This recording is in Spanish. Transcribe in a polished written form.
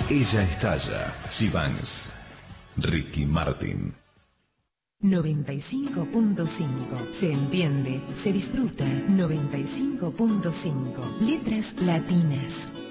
Ella estalla. Sibanks. Ricky Martin. 95.5. Se entiende, se disfruta. 95.5. Letras latinas.